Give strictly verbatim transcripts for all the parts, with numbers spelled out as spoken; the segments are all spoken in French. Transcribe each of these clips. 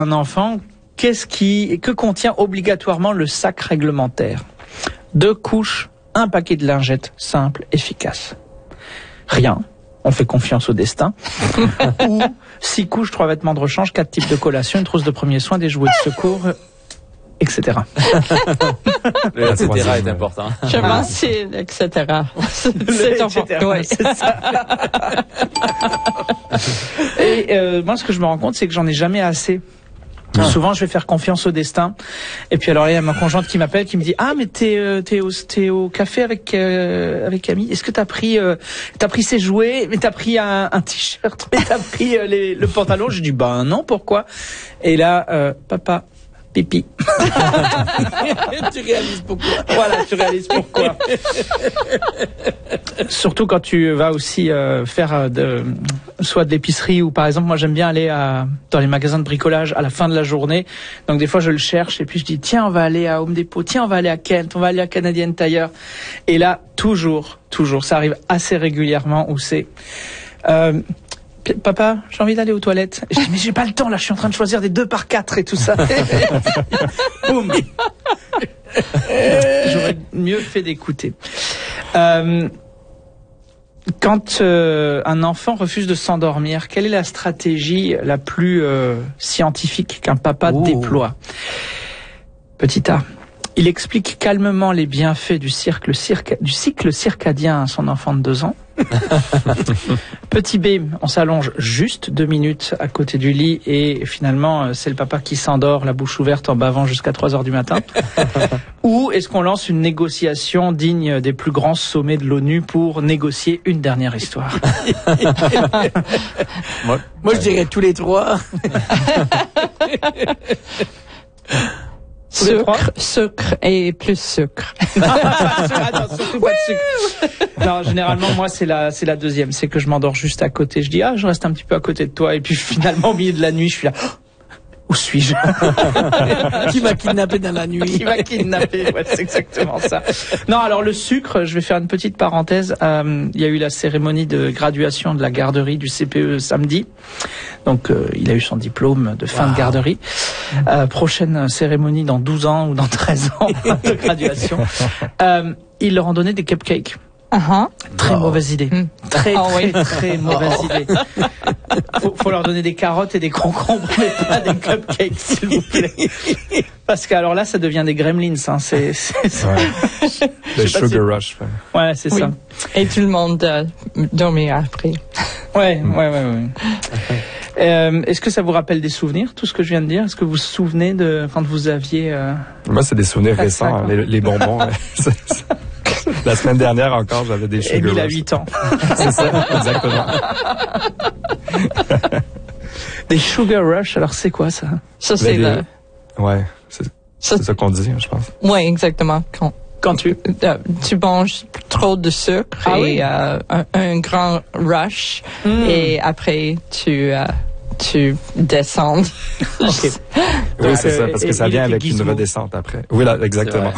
Un enfant, qu'est-ce qui, que contient obligatoirement le sac réglementaire? Deux couches, un paquet de lingettes, simple, efficace. Rien. On fait confiance au destin. Ou six couches, trois vêtements de rechange, quatre types de collations, une trousse de premiers soins, des jouets de secours, et cetera. Le et cetera est important. Je pense que c'est et cetera. C'est important. Ouais. C'est ça. Et euh, moi, ce que je me rends compte, c'est que j'en ai jamais assez. Ah. Souvent, je vais faire confiance au destin. Et puis alors, il y a ma conjointe qui m'appelle, qui me dit: ah, mais t'es euh, t'es au t'es au café avec euh, avec Camille. Est-ce que t'as pris euh, t'as pris ses jouets, mais t'as pris un, un t-shirt, mais t'as pris euh, les, le pantalon? Je dis: ben non, pourquoi? Et là, euh, papa, pipi. Tu réalises pourquoi. Voilà, tu réalises pourquoi. Surtout quand tu vas aussi euh, faire de, soit de l'épicerie, ou par exemple, moi j'aime bien aller à, dans les magasins de bricolage à la fin de la journée. Donc des fois je le cherche et puis je dis: tiens, on va aller à Home Depot, tiens, on va aller à Kent, on va aller à Canadian Tire. Et là, toujours, toujours, ça arrive assez régulièrement où c'est... Euh, Papa, j'ai envie d'aller aux toilettes. Et je dis: mais j'ai pas le temps, là, je suis en train de choisir des deux par quatre et tout ça. Boum. J'aurais mieux fait d'écouter. Euh, quand euh, un enfant refuse de s'endormir, quelle est la stratégie la plus euh, scientifique qu'un papa Ouh. déploie? Petit A. Il explique calmement les bienfaits du, cirque, circa, du cycle circadien à son enfant de deux ans. Petit B, on s'allonge juste deux minutes à côté du lit et finalement c'est le papa qui s'endort, la bouche ouverte, en bavant jusqu'à trois heures du matin. Ou est-ce qu'on lance une négociation digne des plus grands sommets de l'ONU pour négocier une dernière histoire? Moi, moi je dirais tous les trois. Sucre, sucre et plus sucre. Attends, surtout pas de sucre. Non, généralement, moi, c'est la, c'est la deuxième. C'est que je m'endors juste à côté. Je dis: ah, je reste un petit peu à côté de toi. Et puis, finalement, au milieu de la nuit, je suis là: où suis-je? Qui m'a kidnappé dans la nuit? Qui m'a kidnappé? Ouais, c'est exactement ça. Non, alors le sucre, je vais faire une petite parenthèse. Euh, il y a eu la cérémonie de graduation de la garderie du C P E samedi. Donc, euh, il a eu son diplôme de fin wow. de garderie. Euh, prochaine cérémonie dans douze ans ou dans treize ans de graduation. Euh, ils leur ont donné des cupcakes. Uh-huh. Très oh. mauvaise idée. Mmh. Très, oh, très, oui. très mauvaise oh. idée. Faut, faut leur donner des carottes et des concombres, mais pas des cupcakes, s'il vous plaît. Parce que alors là, ça devient des gremlins, hein. C'est, c'est, c'est... Ouais. Le sugar si... rush. Ouais, c'est oui. ça. Et tout le monde euh, dormit après. Ouais, mmh. ouais, ouais, ouais. Euh, est-ce que ça vous rappelle des souvenirs, tout ce que je viens de dire? Est-ce que vous vous souvenez de quand vous aviez... Euh... Moi, c'est des souvenirs récents, hein, les, les bonbons. La semaine dernière encore, j'avais des sugar rush. Émile a huit ans. C'est ça, exactement. Des sugar rush, alors c'est quoi ça? Ça, c'est des... le... Ouais, c'est ça, c'est ça qu'on dit, je pense. Ouais, exactement. Quand, Quand tu... Euh, tu manges trop de sucre ah, et oui? euh, un, un grand rush mm. et après tu... Euh, tu descends. Okay. Oui, c'est ça, parce que ça vient avec une redescente après. Oui, là, exactement.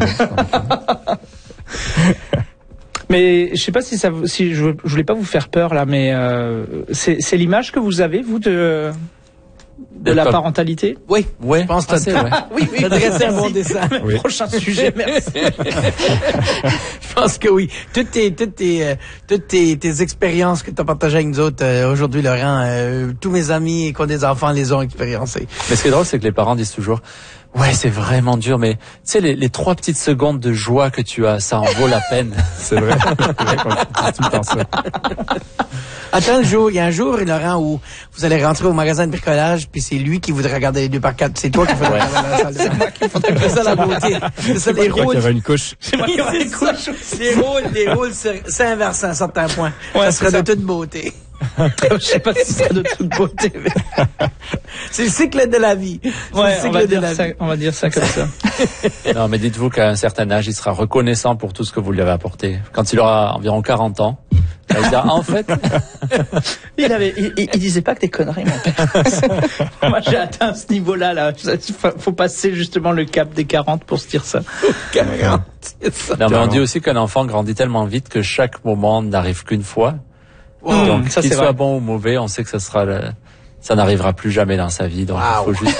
Mais je sais pas si ça, si je, je voulais pas vous faire peur là, mais euh, c'est, c'est l'image que vous avez vous de de la parentalité. Oui, oui, je pense que c'est ouais. Oui, oui. Adresser un bon dessin. Oui. Prochain sujet, merci. Je pense que oui. Toutes tes, toutes tes, euh, toutes tes, tes expériences que tu as partagées avec nous autres euh, aujourd'hui, Laurent, euh, tous mes amis qui ont des enfants les ont expérimentés. Mais ce qui est drôle, c'est que les parents disent toujours: ouais, c'est vraiment dur, mais tu sais, les, les trois petites secondes de joie que tu as, ça en vaut la peine. C'est vrai. C'est vrai qu'on dit tout le temps ça. Attends, le jour, il y a un jour, Laurent, où vous allez rentrer au magasin de bricolage, puis c'est lui qui voudrait regarder les deux par quatre. C'est toi qui faudrait regarder la salle. C'est moi qui faudrait regarder ça, la beauté. C'est ça, les rôles. Il y avait une couche. C'est moi qui aurais une couche. Les rôles, les rôles, c'est inversé à un certain point. Ouais, ça serait ça. De toute beauté. Je sais pas si c'est de toute beauté, mais... c'est le cycle de la vie. Ouais, on va, dire ça, on va dire ça comme ça. Non, mais dites-vous qu'à un certain âge, il sera reconnaissant pour tout ce que vous lui avez apporté. Quand il aura environ quarante ans, il dira: en fait... il avait, il, il disait pas que des conneries, mon père. Moi, j'ai atteint ce niveau-là, là. Faut passer justement le cap des quarante pour se dire ça. quarante, c'est ça. Non, mais on dit aussi qu'un enfant grandit tellement vite que chaque moment n'arrive qu'une fois. Wow. Donc, mmh, qu'il soit vrai. Bon ou mauvais, on sait que ce sera le, ça n'arrivera plus jamais dans sa vie. Donc, Wow. il faut juste